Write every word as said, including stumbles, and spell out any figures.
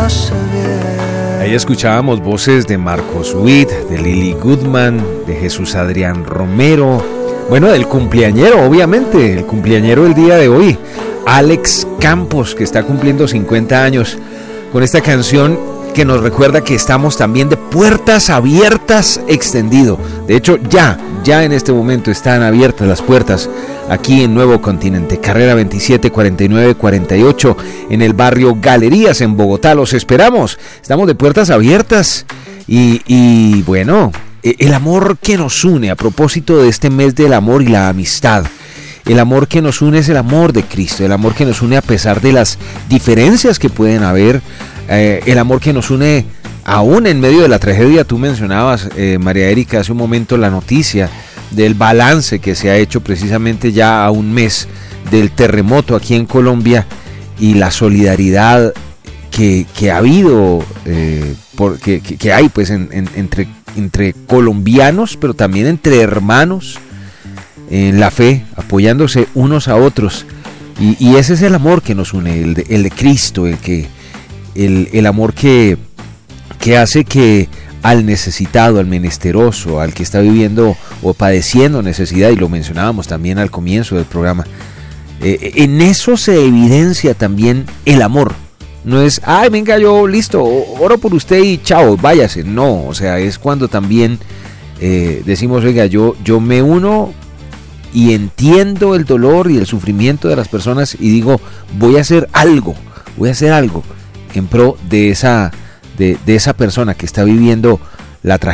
hace bien. Ahí escuchábamos voces de Marcos Witt, de Lily Goodman, de Jesús Adrián Romero, bueno, del cumpleañero, obviamente, el cumpleañero del día de hoy, Alex Campos, que está cumpliendo cincuenta años, con esta canción que nos recuerda que estamos también de puertas abiertas extendido. De hecho, ya, ya en este momento están abiertas las puertas aquí en Nuevo Continente, carrera veintisiete cuarenta y nueve cuarenta y ocho, en el barrio Galerías, en Bogotá. Los esperamos, estamos de puertas abiertas. Y, y bueno, el amor que nos une, a propósito de este mes del amor y la amistad, el amor que nos une es el amor de Cristo, el amor que nos une a pesar de las diferencias que pueden haber, eh, el amor que nos une aún en medio de la tragedia. Tú mencionabas, eh, María Erika, hace un momento la noticia del balance que se ha hecho precisamente ya a un mes del terremoto aquí en Colombia, y la solidaridad que, que ha habido, eh, por, que, que, que hay pues en, en, entre, entre colombianos, pero también entre hermanos en la fe, apoyándose unos a otros. Y, y ese es el amor que nos une, el de, el de Cristo, el, que, el, el amor que, que hace que al necesitado, al menesteroso, al que está viviendo o padeciendo necesidad, y lo mencionábamos también al comienzo del programa, eh, en eso se evidencia también el amor. No es, ay, venga, yo listo, oro por usted y chao, váyase. No, o sea, es cuando también eh, decimos, oiga, yo, yo me uno y entiendo el dolor y el sufrimiento de las personas, y digo, voy a hacer algo, voy a hacer algo en pro de esa, de, de esa persona que está viviendo la tragedia.